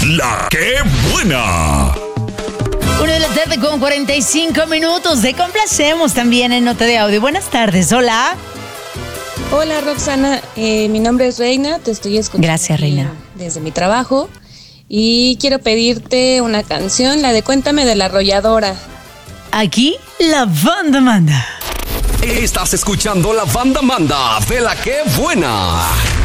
La que buena. 1:45 con 45 minutos. Te complacemos también en Nota de Audio. Buenas tardes, hola. Hola Roxana, mi nombre es Reina, te estoy escuchando. Gracias, Reina. Desde mi trabajo y quiero pedirte una canción, la de Cuéntame de La Arrolladora. Aquí la banda manda. Estás escuchando La Banda Manda de La que buena.